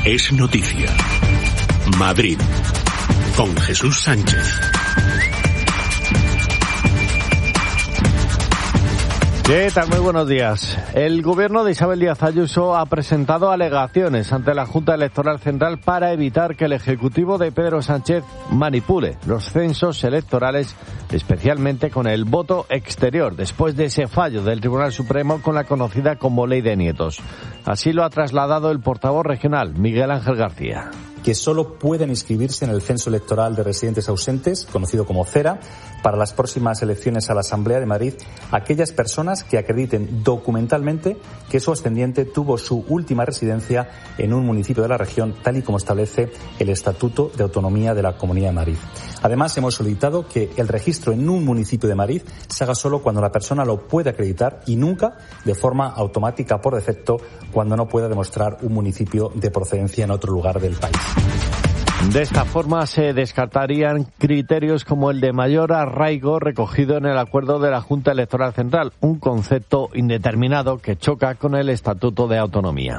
es noticia. Madrid, con Jesús Sánchez. ¿Qué tal? Muy buenos días. El gobierno de Isabel Díaz Ayuso ha presentado alegaciones ante la Junta Electoral Central para evitar que el Ejecutivo de Pedro Sánchez manipule los censos electorales, especialmente con el voto exterior, después de ese fallo del Tribunal Supremo con la conocida como Ley de Nietos. Así lo ha trasladado el portavoz regional, Miguel Ángel García. Que solo pueden inscribirse en el censo electoral de residentes ausentes, conocido como CERA, para las próximas elecciones a la Asamblea de Madrid, aquellas personas que acrediten documentalmente que su ascendiente tuvo su última residencia en un municipio de la región, tal y como establece el Estatuto de Autonomía de la Comunidad de Madrid. Además, hemos solicitado que el registro en un municipio de Madrid se haga solo cuando la persona lo puede acreditar y nunca de forma automática por defecto cuando no pueda demostrar un municipio de procedencia en otro lugar del país. De esta forma se descartarían criterios como el de mayor arraigo recogido en el acuerdo de la Junta Electoral Central, un concepto indeterminado que choca con el Estatuto de Autonomía.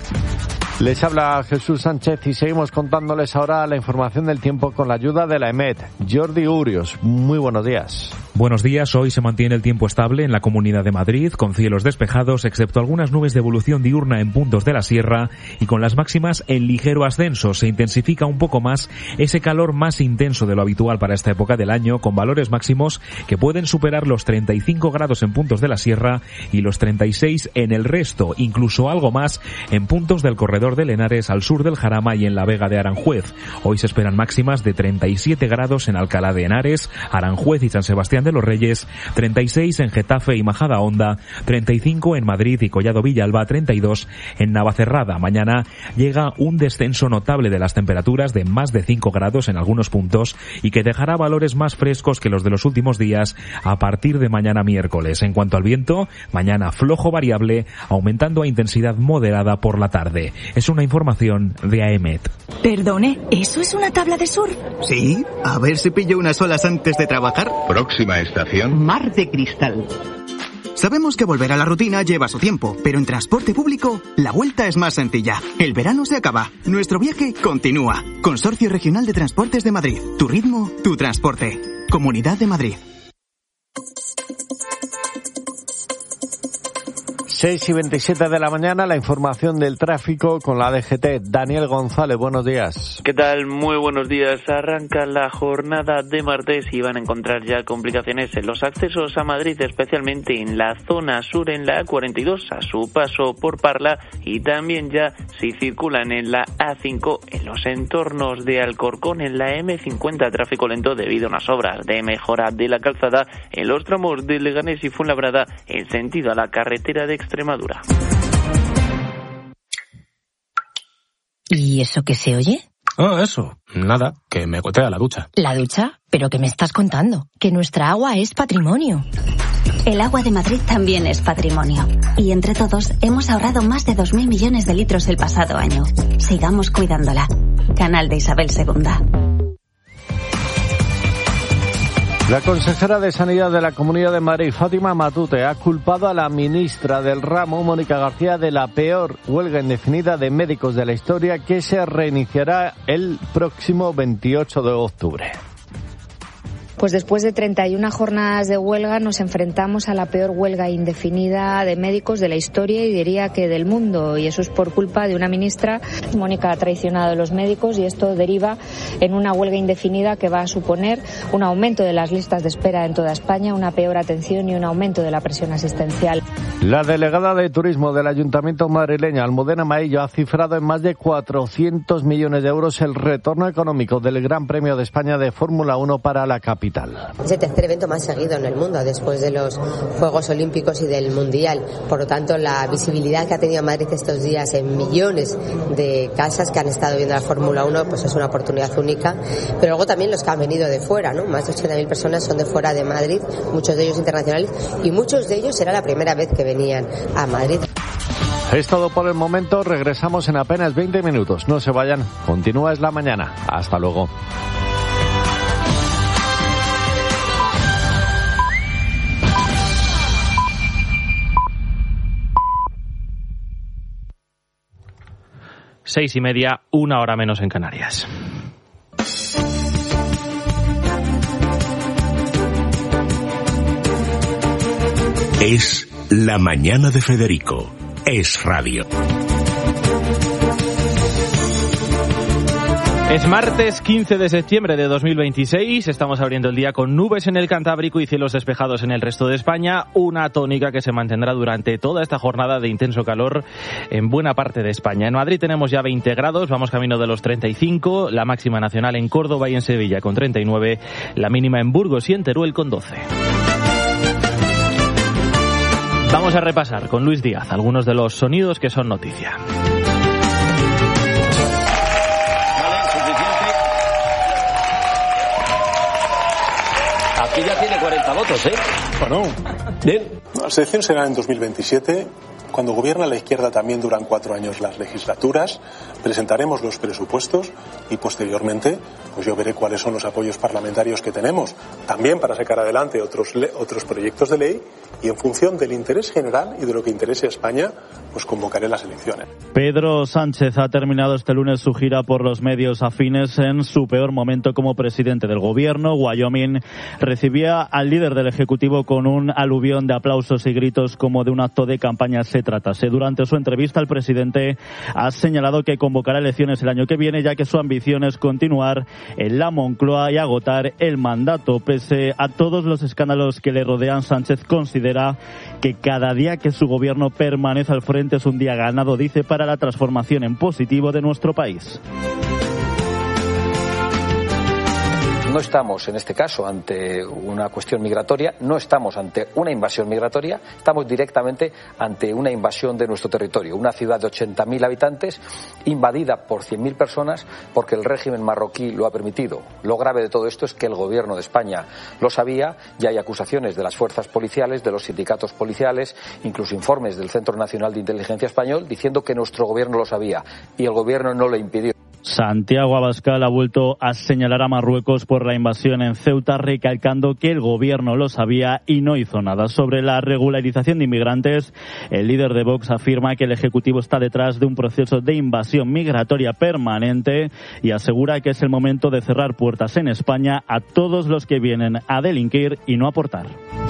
Les habla Jesús Sánchez y seguimos contándoles ahora la información del tiempo con la ayuda de la EMET. Jordi Urios, muy buenos días. Buenos días. Hoy se mantiene el tiempo estable en la Comunidad de Madrid, con cielos despejados, excepto algunas nubes de evolución diurna en puntos de la sierra, y con las máximas en ligero ascenso. Se intensifica un poco más ese calor más intenso de lo habitual para esta época del año, con valores máximos que pueden superar los 35 grados en puntos de la sierra y los 36 en el resto, incluso algo más en puntos del corredor de Henares, al sur del Jarama y en la Vega de Aranjuez. Hoy se esperan máximas de 37 grados en Alcalá de Henares, Aranjuez y San Sebastián de los Reyes, 36 en Getafe y Majadahonda, 35 en Madrid y Collado Villalba, 32 en Navacerrada. Mañana llega un descenso notable de las temperaturas de más de 5 grados en algunos puntos y que dejará valores más frescos que los de los últimos días a partir de mañana miércoles. En cuanto al viento, mañana flojo variable, aumentando a intensidad moderada por la tarde. Es una información de AEMET. Perdone, ¿eso es una tabla de surf? Sí, a ver si pillo unas olas antes de trabajar. Próxima estación: Mar de Cristal. Sabemos que volver a la rutina lleva su tiempo, pero en transporte público la vuelta es más sencilla. El verano se acaba, nuestro viaje continúa. Consorcio Regional de Transportes de Madrid. Tu ritmo, tu transporte. Comunidad de Madrid. 6:27 de la mañana, la información del tráfico con la DGT. Daniel González, buenos días. ¿Qué tal? Muy buenos días. Arranca la jornada de martes y van a encontrar ya complicaciones en los accesos a Madrid, especialmente en la zona sur, en la A42, a su paso por Parla, y también ya si circulan en la A5, en los entornos de Alcorcón, en la M50, tráfico lento debido a unas obras de mejora de la calzada en los tramos de Leganés y Fuenlabrada en sentido a la carretera de Extremadura. ¿Y eso qué se oye? Eso. Nada, que me gotea la ducha. ¿La ducha? ¿Pero qué me estás contando? Que nuestra agua es patrimonio. El agua de Madrid también es patrimonio. Y entre todos hemos ahorrado más de 2.000 millones de litros el pasado año. Sigamos cuidándola. Canal de Isabel II. La consejera de Sanidad de la Comunidad de Madrid, Fátima Matute, ha culpado a la ministra del ramo, Mónica García, de la peor huelga indefinida de médicos de la historia, que se reiniciará el próximo 28 de octubre. Pues después de 31 jornadas de huelga nos enfrentamos a la peor huelga indefinida de médicos de la historia y diría que del mundo. Y eso es por culpa de una ministra. Mónica ha traicionado a los médicos y esto deriva en una huelga indefinida que va a suponer un aumento de las listas de espera en toda España, una peor atención y un aumento de la presión asistencial. La delegada de Turismo del Ayuntamiento madrileño, Almudena Maillo, ha cifrado en más de 400 millones de euros el retorno económico del Gran Premio de España de Fórmula 1 para la capital. Es el tercer evento más seguido en el mundo después de los Juegos Olímpicos y del Mundial. Por lo tanto, la visibilidad que ha tenido Madrid estos días en millones de casas que han estado viendo la Fórmula 1, pues es una oportunidad única. Pero luego también los que han venido de fuera, ¿no? Más de 80.000 personas son de fuera de Madrid, muchos de ellos internacionales, y muchos de ellos era la primera vez que venían a Madrid. Es todo por el momento. Regresamos en apenas 20 minutos. No se vayan. Continúa Es la Mañana. Hasta luego. 6:30, 1 hora menos en Canarias. Es la mañana de Federico. Es radio. Es martes 15 de septiembre de 2026, estamos abriendo el día con nubes en el Cantábrico y cielos despejados en el resto de España, una tónica que se mantendrá durante toda esta jornada de intenso calor en buena parte de España. En Madrid tenemos ya 20 grados, vamos camino de los 35, la máxima nacional en Córdoba y en Sevilla con 39, la mínima en Burgos y en Teruel con 12. Vamos a repasar con Luis Díaz algunos de los sonidos que son noticia. Aquí ya tiene 40 votos, ¿eh? Bueno, bien. Las elecciones serán en 2027. Cuando gobierna la izquierda también duran 4 años las legislaturas. Presentaremos los presupuestos y posteriormente pues yo veré cuáles son los apoyos parlamentarios que tenemos. También para sacar adelante otros proyectos de ley y en función del interés general y de lo que interese a España, pues convocaré las elecciones. Pedro Sánchez ha terminado este lunes su gira por los medios afines en su peor momento como presidente del gobierno. Wyoming recibía al líder del Ejecutivo con un aluvión de aplausos y gritos como de un acto de campaña se tratase. Durante su entrevista, el presidente ha señalado que convocará elecciones el año que viene, ya que su ambición es continuar en la Moncloa y agotar el mandato. Pese a todos los escándalos que le rodean, Sánchez considera que cada día que su gobierno permanece al frente es un día ganado, dice, para la transformación en positivo de nuestro país. No estamos, en este caso, ante una cuestión migratoria, no estamos ante una invasión migratoria, estamos directamente ante una invasión de nuestro territorio. Una ciudad de 80.000 habitantes invadida por 100.000 personas porque el régimen marroquí lo ha permitido. Lo grave de todo esto es que el gobierno de España lo sabía y hay acusaciones de las fuerzas policiales, de los sindicatos policiales, incluso informes del Centro Nacional de Inteligencia Español diciendo que nuestro gobierno lo sabía y el gobierno no lo impidió. Santiago Abascal ha vuelto a señalar a Marruecos por la invasión en Ceuta, recalcando que el gobierno lo sabía y no hizo nada. Sobre la regularización de inmigrantes, el líder de Vox afirma que el Ejecutivo está detrás de un proceso de invasión migratoria permanente y asegura que es el momento de cerrar puertas en España a todos los que vienen a delinquir y no aportar.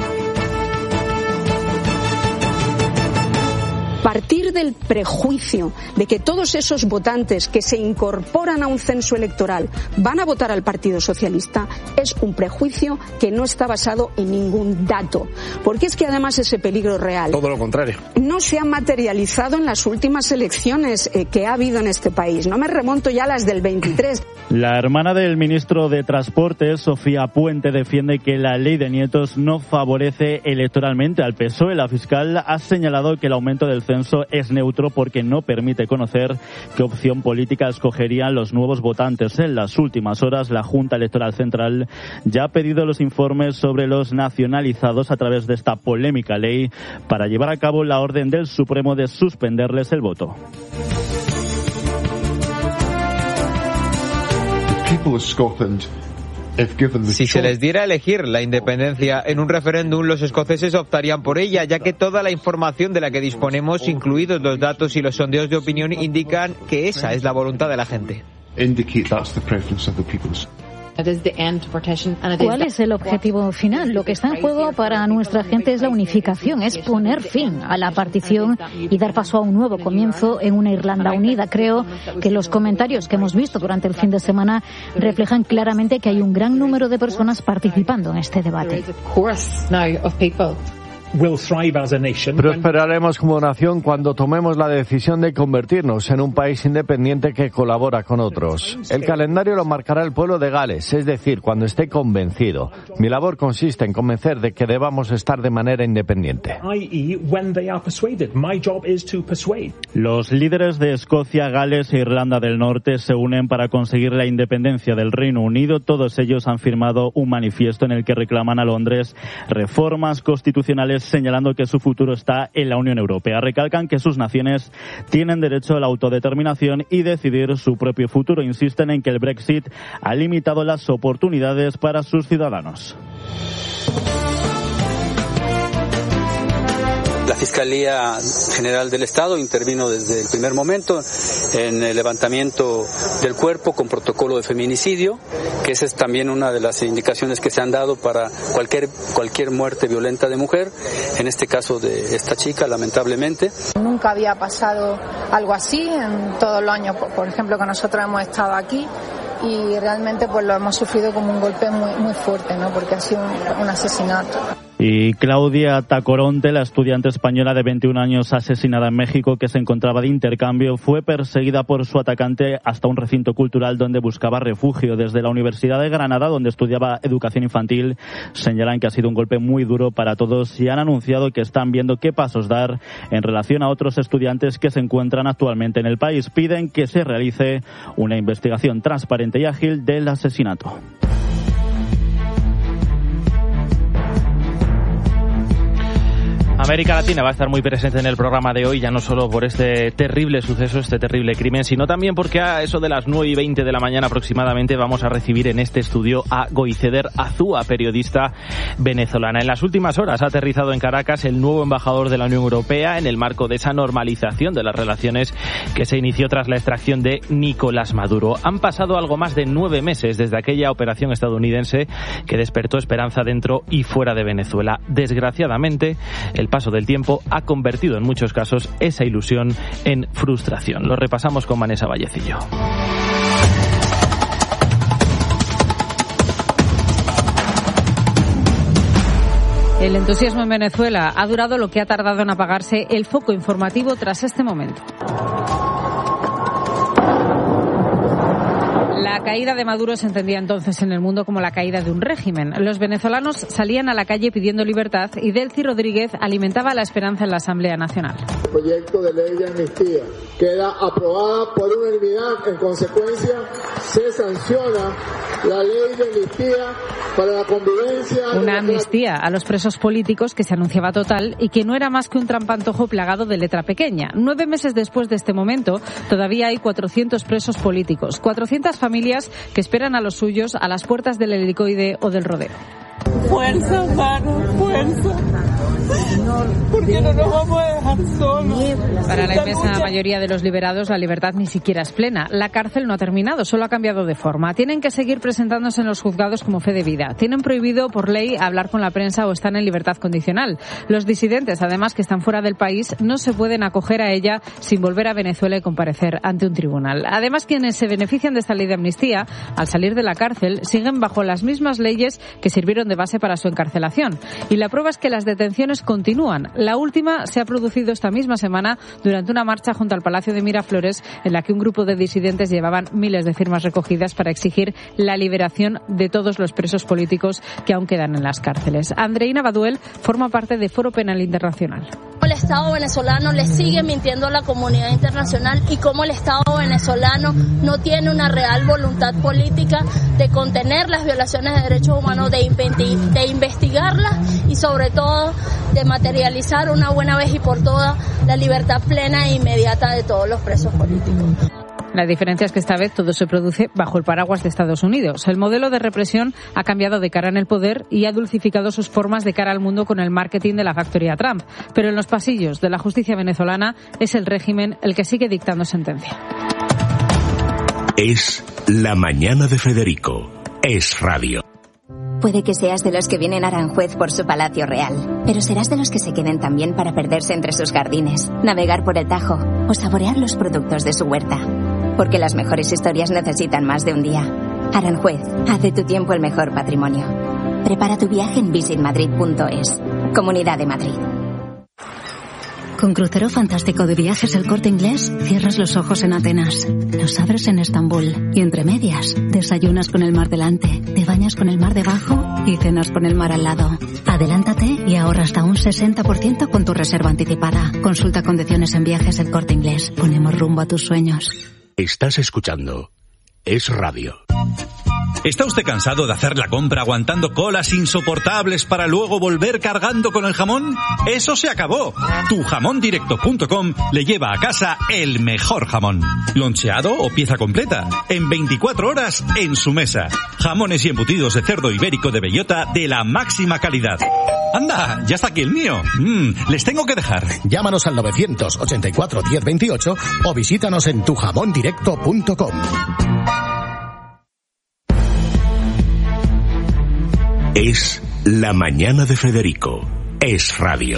Partir del prejuicio de que todos esos votantes que se incorporan a un censo electoral van a votar al Partido Socialista es un prejuicio que no está basado en ningún dato, porque es que además ese peligro real. Todo lo contrario. No se ha materializado en las últimas elecciones que ha habido en este país. No me remonto ya a las del 23. La hermana del ministro de Transportes, Sofía Puente, defiende que la ley de nietos no favorece electoralmente al PSOE. La fiscal ha señalado que el aumento del censo es neutro porque no permite conocer qué opción política escogerían los nuevos votantes. En las últimas horas, la Junta Electoral Central ya ha pedido los informes sobre los nacionalizados a través de esta polémica ley para llevar a cabo la orden del Supremo de suspenderles el voto. Si se les diera a elegir la independencia en un referéndum, los escoceses optarían por ella, ya que toda la información de la que disponemos, incluidos los datos y los sondeos de opinión, indican que esa es la voluntad de la gente. ¿Cuál es el objetivo final? Lo que está en juego para nuestra gente es la unificación, es poner fin a la partición y dar paso a un nuevo comienzo en una Irlanda unida. Creo que los comentarios que hemos visto durante el fin de semana reflejan claramente que hay un gran número de personas participando en este debate. Prosperaremos como nación cuando tomemos la decisión de convertirnos en un país independiente que colabora con otros. El calendario lo marcará el pueblo de Gales, es decir, cuando esté convencido. Mi labor consiste en convencer de que debamos estar de manera independiente. Los líderes de Escocia, Gales e Irlanda del Norte se unen para conseguir la independencia del Reino Unido. Todos ellos han firmado un manifiesto en el que reclaman a Londres reformas constitucionales, señalando que su futuro está en la Unión Europea. Recalcan que sus naciones tienen derecho a la autodeterminación y decidir su propio futuro. Insisten en que el Brexit ha limitado las oportunidades para sus ciudadanos. La Fiscalía General del Estado intervino desde el primer momento en el levantamiento del cuerpo con protocolo de feminicidio, que esa es también una de las indicaciones que se han dado para cualquier muerte violenta de mujer, en este caso de esta chica, lamentablemente. Nunca había pasado algo así en todos los años, por ejemplo, que nosotros hemos estado aquí, y realmente pues lo hemos sufrido como un golpe muy, muy fuerte, ¿no? Porque ha sido un asesinato. Y Claudia Tacoronte, la estudiante española de 21 años asesinada en México, que se encontraba de intercambio, fue perseguida por su atacante hasta un recinto cultural donde buscaba refugio. Desde la Universidad de Granada, donde estudiaba educación infantil, señalan que ha sido un golpe muy duro para todos y han anunciado que están viendo qué pasos dar en relación a otros estudiantes que se encuentran actualmente en el país. Piden que se realice una investigación transparente y ágil del asesinato. América Latina va a estar muy presente en el programa de hoy, ya no solo por este terrible suceso, este terrible crimen, sino también porque a eso de las 9:20 de la mañana aproximadamente vamos a recibir en este estudio a Goiceder Azúa, periodista venezolana. En las últimas horas ha aterrizado en Caracas el nuevo embajador de la Unión Europea en el marco de esa normalización de las relaciones que se inició tras la extracción de Nicolás Maduro. Han pasado algo más de 9 meses desde aquella operación estadounidense que despertó esperanza dentro y fuera de Venezuela. Desgraciadamente, el paso del tiempo ha convertido en muchos casos esa ilusión en frustración. Lo repasamos con Vanessa Vallecillo. El entusiasmo en Venezuela ha durado lo que ha tardado en apagarse el foco informativo tras este momento. La caída de Maduro se entendía entonces en el mundo como la caída de un régimen. Los venezolanos salían a la calle pidiendo libertad y Delcy Rodríguez alimentaba la esperanza en la Asamblea Nacional. El proyecto de ley de amnistía queda aprobada por unanimidad. En consecuencia, se sanciona la ley de amnistía para la convivencia. Una amnistía a los presos políticos que se anunciaba total y que no era más que un trampantojo plagado de letra pequeña. 9 meses después de este momento, todavía hay 400 presos políticos, 400 familias que esperan a los suyos a las puertas del helicoide o del rodeo. Fuerza, mano, fuerza. Porque no nos vamos a dejar solos. Para la inmensa mayoría de los liberados, la libertad ni siquiera es plena. La cárcel no ha terminado, solo ha cambiado de forma. Tienen que seguir presentándose en los juzgados como fe de vida. Tienen prohibido por ley hablar con la prensa o están en libertad condicional. Los disidentes, además, que están fuera del país, no se pueden acoger a ella sin volver a Venezuela y comparecer ante un tribunal. Además, quienes se benefician de esta ley de amnistía, al salir de la cárcel, siguen bajo las mismas leyes que sirvieron de base para su encarcelación. Y la prueba es que las detenciones continúan. La última se ha producido esta misma semana durante una marcha junto al Palacio de Miraflores en la que un grupo de disidentes llevaban miles de firmas recogidas para exigir la liberación de todos los presos políticos que aún quedan en las cárceles. Andreina Baduel forma parte de Foro Penal Internacional. El Estado venezolano le sigue mintiendo a la comunidad internacional y cómo el Estado venezolano no tiene una real voluntad política de contener las violaciones de derechos humanos, de investigarlas y sobre todo de materializar una buena vez y por todas la libertad plena e inmediata de todos los presos políticos. La diferencia es que esta vez todo se produce bajo el paraguas de Estados Unidos. El modelo de represión ha cambiado de cara en el poder y ha dulcificado sus formas de cara al mundo con el marketing de la factoría Trump. Pero en los pasillos de la justicia venezolana es el régimen el que sigue dictando sentencia. Es La Mañana de Federico. Es radio. Puede que seas de los que vienen a Aranjuez por su palacio real, pero serás de los que se queden también para perderse entre sus jardines, navegar por el Tajo o saborear los productos de su huerta. Porque las mejores historias necesitan más de un día. Aranjuez, haz de tu tiempo el mejor patrimonio. Prepara tu viaje en visitmadrid.es. Comunidad de Madrid. Con Crucero Fantástico de Viajes El Corte Inglés, cierras los ojos en Atenas, los abres en Estambul y entre medias, desayunas con el mar delante, te bañas con el mar debajo y cenas con el mar al lado. Adelántate y ahorra hasta un 60% con tu reserva anticipada. Consulta condiciones en Viajes El Corte Inglés. Ponemos rumbo a tus sueños. Estás escuchando Es Radio. ¿Está usted cansado de hacer la compra aguantando colas insoportables para luego volver cargando con el jamón? ¡Eso se acabó! Tujamondirecto.com le lleva a casa el mejor jamón. Loncheado o pieza completa. En 24 horas en su mesa. Jamones y embutidos de cerdo ibérico de bellota de la máxima calidad. ¡Anda! ¡Ya está aquí el mío! Les tengo que dejar. Llámanos al 984 1028 o visítanos en tujamondirecto.com. Es La Mañana de Federico. Es radio.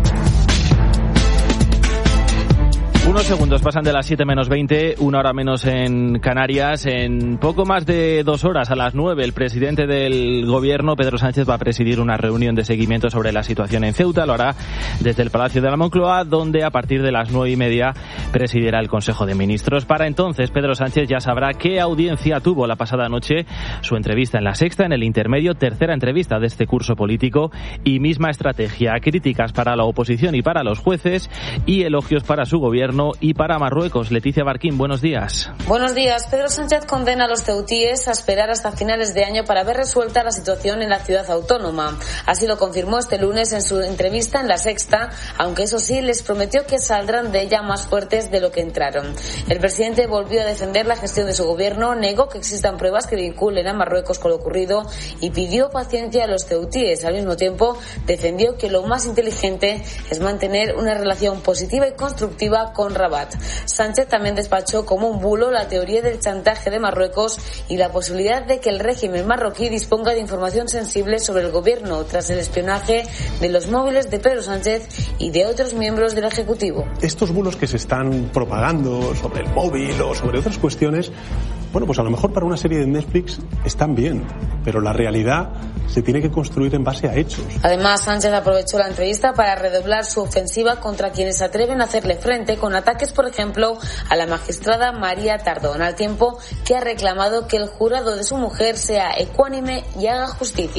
Unos segundos pasan de las 7 menos 20, una hora menos en Canarias. En poco más de 2 horas, a las 9, el presidente del gobierno, Pedro Sánchez, va a presidir una reunión de seguimiento sobre la situación en Ceuta. Lo hará desde el Palacio de la Moncloa, donde a partir de las 9:30 presidirá el Consejo de Ministros. Para entonces, Pedro Sánchez ya sabrá qué audiencia tuvo la pasada noche su entrevista en La Sexta, en el intermedio, tercera entrevista de este curso político y misma estrategia. Críticas para la oposición y para los jueces y elogios para su gobierno y para Marruecos. Leticia Barquín, buenos días. Buenos días. Pedro Sánchez condena a los ceutíes a esperar hasta finales de año para ver resuelta la situación en la ciudad autónoma. Así lo confirmó este lunes en su entrevista en La Sexta, aunque eso sí, les prometió que saldrán de ella más fuertes de lo que entraron. El presidente volvió a defender la gestión de su gobierno, negó que existan pruebas que vinculen a Marruecos con lo ocurrido y pidió paciencia a los ceutíes. Al mismo tiempo, defendió que lo más inteligente es mantener una relación positiva y constructiva con Rabat. Sánchez también despachó como un bulo la teoría del chantaje de Marruecos y la posibilidad de que el régimen marroquí disponga de información sensible sobre el gobierno tras el espionaje de los móviles de Pedro Sánchez y de otros miembros del Ejecutivo. Estos bulos que se están propagando sobre el móvil o sobre otras cuestiones, bueno, pues a lo mejor para una serie de Netflix están bien, pero la realidad se tiene que construir en base a hechos. Además, Sánchez aprovechó la entrevista para redoblar su ofensiva contra quienes se atreven a hacerle frente con ataques, por ejemplo, a la magistrada María Tardón, al tiempo que ha reclamado que el jurado de su mujer sea ecuánime y haga justicia.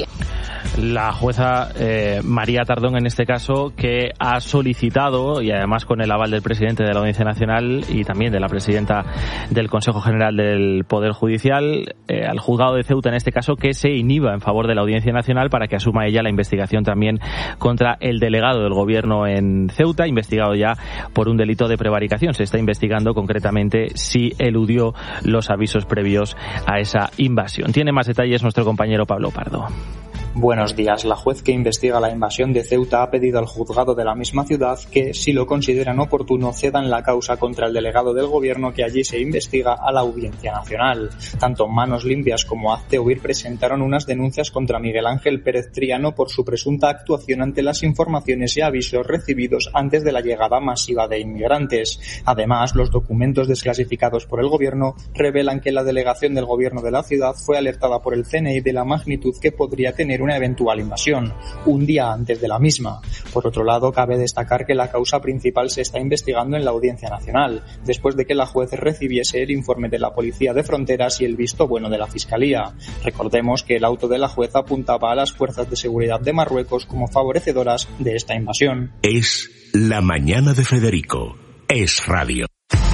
La jueza María Tardón, en este caso, que ha solicitado, y además con el aval del presidente de la Audiencia Nacional y también de la presidenta del Consejo General del Poder Judicial, al juzgado de Ceuta, en este caso, que se inhiba en favor de la Audiencia Nacional para que asuma ella la investigación también contra el delegado del Gobierno en Ceuta, investigado ya por un delito de prevaricación. Se está investigando concretamente si eludió los avisos previos a esa invasión. Tiene más detalles nuestro compañero Pablo Pardo. Buenos días. La juez que investiga la invasión de Ceuta ha pedido al juzgado de la misma ciudad que, si lo consideran oportuno, cedan la causa contra el delegado del gobierno que allí se investiga a la Audiencia Nacional. Tanto Manos Limpias como Hazte Oír presentaron unas denuncias contra Miguel Ángel Pérez Triano por su presunta actuación ante las informaciones y avisos recibidos antes de la llegada masiva de inmigrantes. Además, los documentos desclasificados por el gobierno revelan que la delegación del gobierno de la ciudad fue alertada por el CNI de la magnitud que podría tener una eventual invasión, un día antes de la misma. Por otro lado, cabe destacar que la causa principal se está investigando en la Audiencia Nacional, después de que la juez recibiese el informe de la Policía de Fronteras y el visto bueno de la Fiscalía. Recordemos que el auto de la juez apuntaba a las fuerzas de seguridad de Marruecos como favorecedoras de esta invasión. Es La Mañana de Federico. Es radio.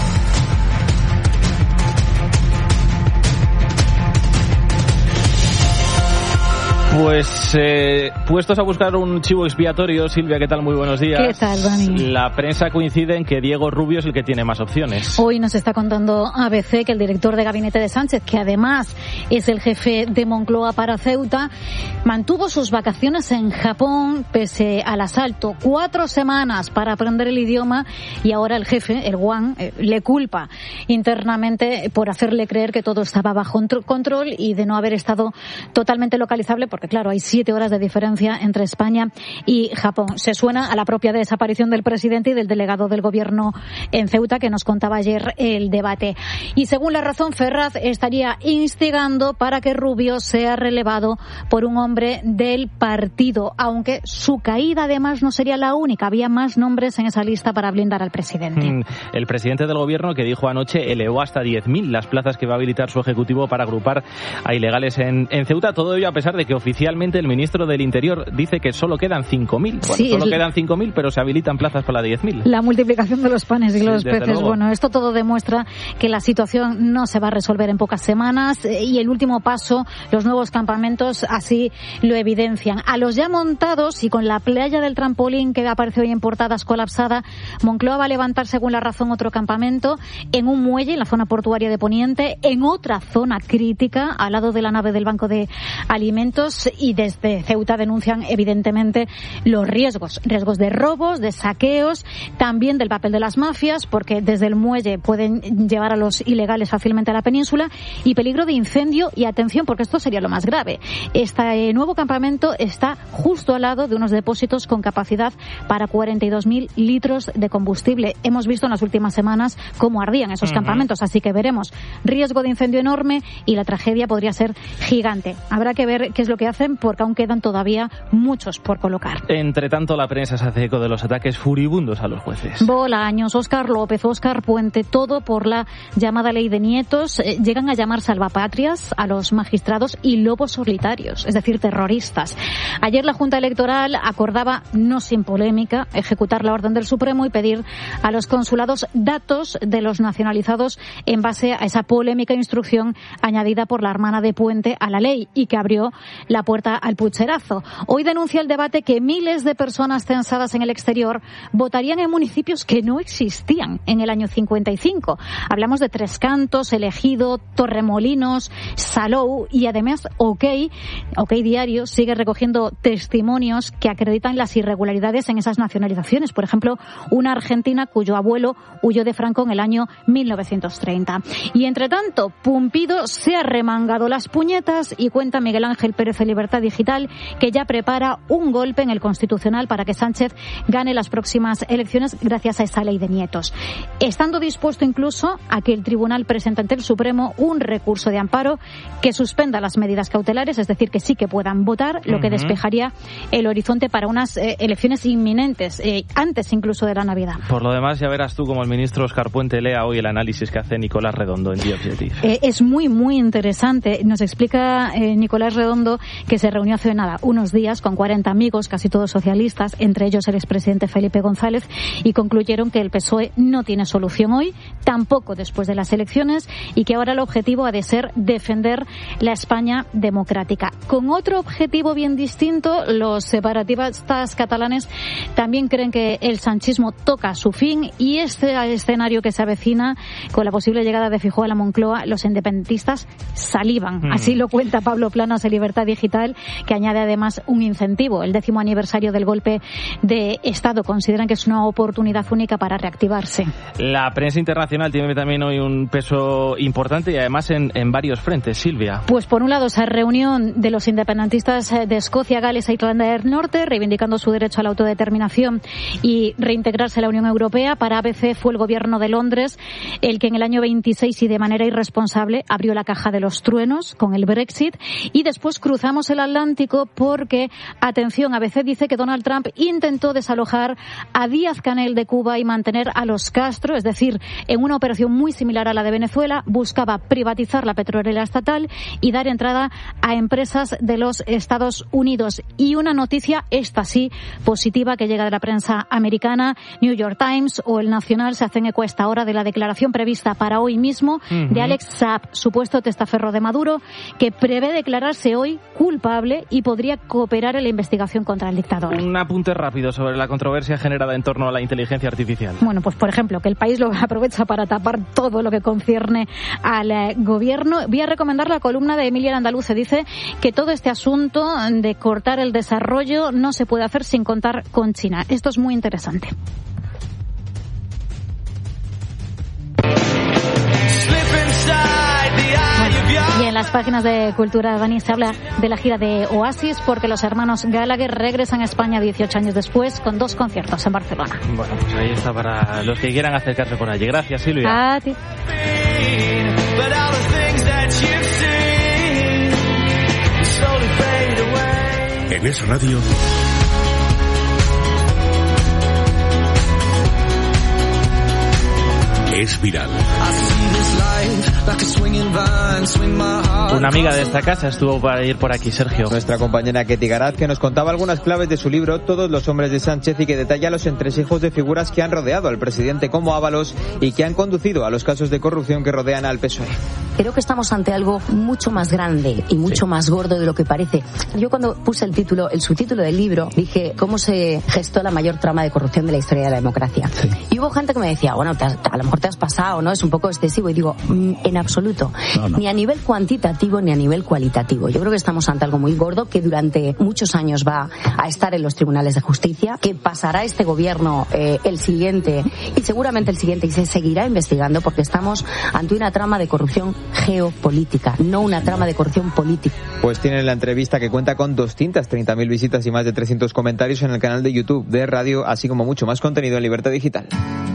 Pues puestos a buscar un chivo expiatorio, Silvia, ¿qué tal? Muy buenos días. ¿Qué tal, Dani? La prensa coincide en que Diego Rubio es el que tiene más opciones. Hoy nos está contando ABC que el director de gabinete de Sánchez, que además es el jefe de Moncloa para Ceuta, mantuvo sus vacaciones en Japón pese al asalto. 4 semanas para aprender el idioma y ahora el jefe, el Wang, le culpa internamente por hacerle creer que todo estaba bajo control y de no haber estado totalmente localizable, porque claro, hay 7 horas de diferencia entre España y Japón. Se suena a la propia desaparición del presidente y del delegado del gobierno en Ceuta, que nos contaba ayer el debate. Y según La Razón, Ferraz estaría instigando para que Rubio sea relevado por un hombre del partido, aunque su caída además no sería la única. Había más nombres en esa lista para blindar al presidente. El presidente del gobierno, que dijo anoche, elevó hasta 10.000 las plazas que va a habilitar su ejecutivo para agrupar a ilegales en Ceuta. Todo ello a pesar de que oficialmente oficialmente el ministro del Interior dice que solo quedan 5.000. Bueno, sí, solo quedan 5.000, pero se habilitan plazas para 10.000. La multiplicación de los panes y los peces. Luego. Bueno, esto todo demuestra que la situación no se va a resolver en pocas semanas y el último paso, los nuevos campamentos, así lo evidencian. A los ya montados y con la playa del trampolín que aparece hoy en portadas colapsada, Moncloa va a levantar, según La Razón, otro campamento en un muelle en la zona portuaria de Poniente, en otra zona crítica, al lado de la nave del Banco de Alimentos, y desde Ceuta denuncian evidentemente los riesgos de robos, de saqueos, también del papel de las mafias, porque desde el muelle pueden llevar a los ilegales fácilmente a la península, y peligro de incendio. Y atención, porque esto sería lo más grave. Este nuevo campamento está justo al lado de unos depósitos con capacidad para 42.000 litros de combustible. Hemos visto en las últimas semanas cómo ardían esos campamentos, así que veremos riesgo de incendio enorme y la tragedia podría ser gigante. Habrá que ver qué es lo que hacen, porque aún quedan todavía muchos por colocar. Entre tanto, la prensa se hace eco de los ataques furibundos a los jueces. Bolaños, Óscar López, Óscar Puente, todo por la llamada ley de nietos. Llegan a llamar salvapatrias a los magistrados y lobos solitarios, es decir, terroristas. Ayer la Junta Electoral acordaba, no sin polémica, ejecutar la orden del Supremo y pedir a los consulados datos de los nacionalizados en base a esa polémica instrucción añadida por la hermana de Puente a la ley y que abrió la puerta al pucherazo. Hoy denuncia el debate que miles de personas censadas en el exterior votarían en municipios que no existían en el año 55. Hablamos de Tres Cantos, El Ejido, Torremolinos, Salou, y además OK Diario sigue recogiendo testimonios que acreditan las irregularidades en esas nacionalizaciones. Por ejemplo, una argentina cuyo abuelo huyó de Franco en el año 1930. Y entre tanto, Pumpido se ha remangado las puñetas y cuenta Miguel Ángel Pérez de Libertad Digital que ya prepara un golpe en el Constitucional para que Sánchez gane las próximas elecciones gracias a esa ley de nietos, estando dispuesto incluso a que el Tribunal presente ante el Supremo un recurso de amparo que suspenda las medidas cautelares, es decir, que sí que puedan votar, lo que despejaría el horizonte para unas elecciones inminentes, antes incluso de la Navidad. Por lo demás, ya verás tú como el ministro Óscar Puente lea hoy el análisis que hace Nicolás Redondo en The Objective. Es muy, muy interesante. Nos explica Nicolás Redondo que se reunió hace unos días con 40 amigos, casi todos socialistas, entre ellos el expresidente Felipe González, y concluyeron que el PSOE no tiene solución hoy, tampoco después de las elecciones, y que ahora el objetivo ha de ser defender la España democrática. Con otro objetivo bien distinto, los separatistas catalanes también creen que el sanchismo toca su fin, y este escenario que se avecina con la posible llegada de Feijóo a la Moncloa, los independentistas salivan. Así lo cuenta Pablo Planas de Libertad Digital, que añade además un incentivo. El 10º aniversario del golpe de Estado consideran que es una oportunidad única para reactivarse. La prensa internacional tiene también hoy un peso importante y además en varios frentes. Silvia. Pues por un lado, esa reunión de los independentistas de Escocia, Gales e Irlanda del Norte, reivindicando su derecho a la autodeterminación y reintegrarse a la Unión Europea. Para ABC fue el gobierno de Londres el que en el año 26 y de manera irresponsable abrió la caja de los truenos con el Brexit. Y después cruzamos el Atlántico porque, atención, ABC dice que Donald Trump intentó desalojar a Díaz-Canel de Cuba y mantener a los Castro, es decir, en una operación muy similar a la de Venezuela, buscaba privatizar la petrolera estatal y dar entrada a empresas de los Estados Unidos. Y una noticia, esta sí, positiva, que llega de la prensa americana. New York Times o El Nacional se hacen eco a esta hora de la declaración prevista para hoy mismo de Alex Saab, supuesto testaferro de Maduro, que prevé declararse hoy culpable y podría cooperar en la investigación contra el dictador. Un apunte rápido sobre la controversia generada en torno a la inteligencia artificial. Bueno, pues por ejemplo, que el país lo aprovecha para tapar todo lo que concierne al gobierno. Voy a recomendar la columna de Emilia Andaluce. Dice que todo este asunto de cortar el desarrollo no se puede hacer sin contar con China. Esto es muy interesante. Y en las páginas de Cultura, Dani, se habla de la gira de Oasis porque los hermanos Gallagher regresan a España 18 años después con 2 conciertos en Barcelona. Bueno, pues ahí está para los que quieran acercarse por allí. Gracias, Silvia. A ti. En Es Radio, es viral. Una amiga de esta casa estuvo para ir por aquí, Sergio. Nuestra compañera Ketty Garaz, que nos contaba algunas claves de su libro Todos los hombres de Sánchez, y que detalla los entresijos de figuras que han rodeado al presidente como Ábalos y que han conducido a los casos de corrupción que rodean al PSOE. Creo que estamos ante algo mucho más grande y mucho más gordo de lo que parece. Yo cuando puse el subtítulo del libro, dije cómo se gestó la mayor trama de corrupción de la historia de la democracia. Sí. Y hubo gente que me decía, bueno, a lo mejor te has pasado, ¿no? Es un poco excesivo. Y digo, en absoluto. No. Ni a nivel cuantitativo ni a nivel cualitativo. Yo creo que estamos ante algo muy gordo que durante muchos años va a estar en los tribunales de justicia, que pasará este gobierno, el siguiente y seguramente el siguiente, y se seguirá investigando, porque estamos ante una trama de corrupción geopolítica, no una trama de corrupción política. Pues tienen la entrevista, que cuenta con 230.000 visitas y más de 300 comentarios en el canal de YouTube de Radio, así como mucho más contenido en Libertad Digital.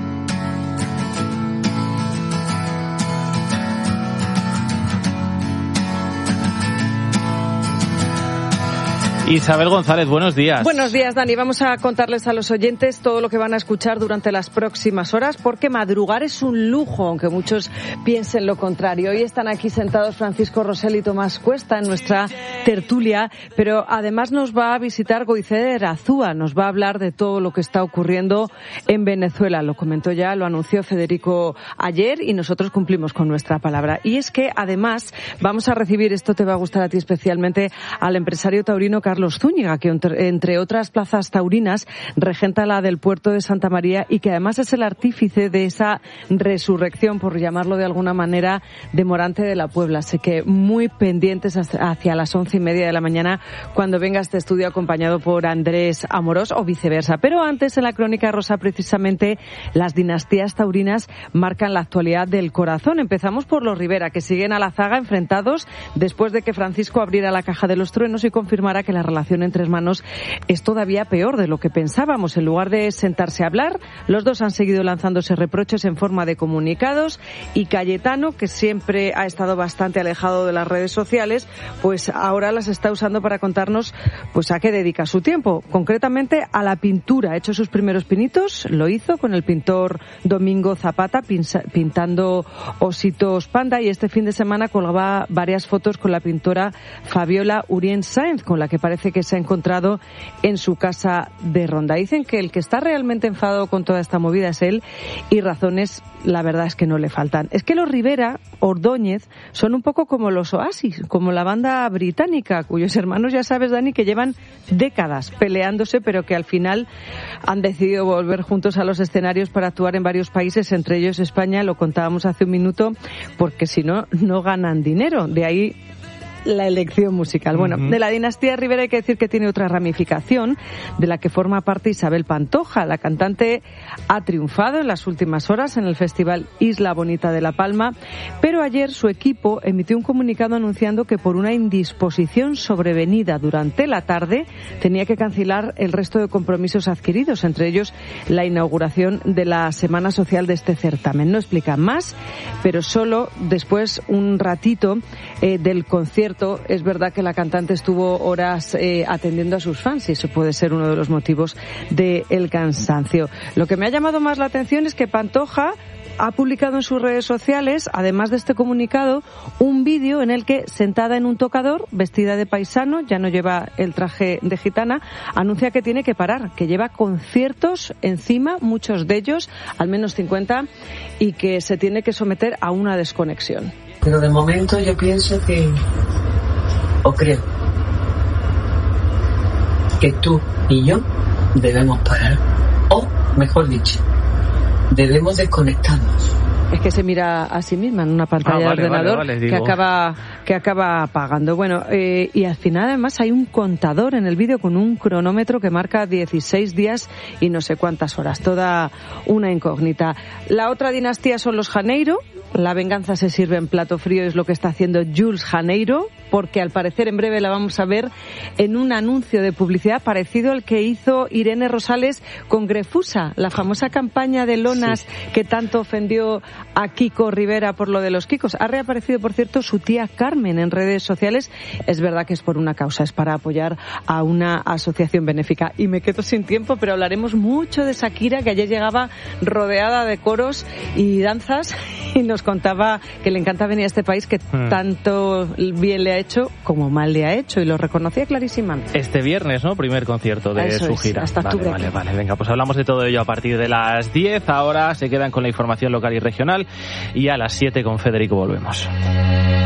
Isabel González, buenos días. Buenos días, Dani. Vamos a contarles a los oyentes todo lo que van a escuchar durante las próximas horas, porque madrugar es un lujo, aunque muchos piensen lo contrario. Hoy están aquí sentados Francisco Rosell y Tomás Cuesta en nuestra tertulia, pero además nos va a visitar Goizer Azúa, nos va a hablar de todo lo que está ocurriendo en Venezuela. Lo comentó ya, lo anunció Federico ayer y nosotros cumplimos con nuestra palabra. Y es que además vamos a recibir, esto te va a gustar a ti especialmente, al empresario taurino Carlos Zúñiga, que entre otras plazas taurinas regenta la del puerto de Santa María y que además es el artífice de esa resurrección, por llamarlo de alguna manera, de Morante de la Puebla. Así que muy pendientes hacia las 11:30 de la mañana cuando venga este estudio acompañado por Andrés Amorós o viceversa. Pero antes, en la Crónica Rosa, precisamente las dinastías taurinas marcan la actualidad del corazón. Empezamos por los Rivera, que siguen a la zaga enfrentados después de que Francisco abriera la caja de los truenos y confirmara que la relación entre hermanos es todavía peor de lo que pensábamos. En lugar de sentarse a hablar, los dos han seguido lanzándose reproches en forma de comunicados, y Cayetano, que siempre ha estado bastante alejado de las redes sociales, pues ahora las está usando para contarnos pues a qué dedica su tiempo, concretamente a la pintura. Ha hecho sus primeros pinitos, lo hizo con el pintor Domingo Zapata pintando ositos panda, y este fin de semana colgaba varias fotos con la pintora Fabiola Urien Sáenz, con la que parece que se ha encontrado en su casa de Ronda. Dicen que el que está realmente enfadado con toda esta movida es él, y razones la verdad es que no le faltan. Es que los Rivera Ordóñez son un poco como los Oasis, como la banda británica, cuyos hermanos, ya sabes, Dani, que llevan décadas peleándose, pero que al final han decidido volver juntos a los escenarios para actuar en varios países, entre ellos España. Lo contábamos hace un minuto, porque si no, no ganan dinero. De ahí la elección musical. Bueno, de la dinastía Rivera hay que decir que tiene otra ramificación de la que forma parte Isabel Pantoja. La cantante ha triunfado en las últimas horas en el Festival Isla Bonita de La Palma, pero ayer su equipo emitió un comunicado anunciando que por una indisposición sobrevenida durante la tarde tenía que cancelar el resto de compromisos adquiridos, entre ellos la inauguración de la Semana Social de este certamen. No explican más, pero solo después, un ratito del concierto, es verdad que la cantante estuvo horas atendiendo a sus fans, y eso puede ser uno de los motivos del cansancio. Lo que me ha llamado más la atención es que Pantoja ha publicado en sus redes sociales, además de este comunicado, un vídeo en el que, sentada en un tocador, vestida de paisano, ya no lleva el traje de gitana, anuncia que tiene que parar, que lleva conciertos encima, muchos de ellos, al menos 50, y que se tiene que someter a una desconexión. Pero de momento yo pienso que, o creo, que tú y yo debemos parar, o mejor dicho, debemos desconectarnos. Es que se mira a sí misma en una pantalla de ordenador que acaba apagando. Bueno, y al final además hay un contador en el vídeo con un cronómetro que marca 16 días y no sé cuántas horas. Toda una incógnita. La otra dinastía son los Janeiro. La venganza se sirve en plato frío, es lo que está haciendo Jules Janeiro, porque al parecer en breve la vamos a ver en un anuncio de publicidad parecido al que hizo Irene Rosales con Grefusa, la famosa campaña de lonas que tanto ofendió a Kiko Rivera por lo de los Kikos. Ha reaparecido, por cierto, su tía Carmen en redes sociales. Es verdad que es por una causa, es para apoyar a una asociación benéfica. Y me quedo sin tiempo, pero hablaremos mucho de Shakira, que ayer llegaba rodeada de coros y danzas y nos contaba que le encanta venir a este país, que tanto bien le ha hecho como mal le ha hecho, y lo reconocía clarísimamente. Este viernes, ¿no? Primer concierto de Eso su es, gira. hasta octubre. Vale. Venga, pues hablamos de todo ello a partir de las 10. Ahora se quedan con la información local y regional y a las 7 con Federico volvemos.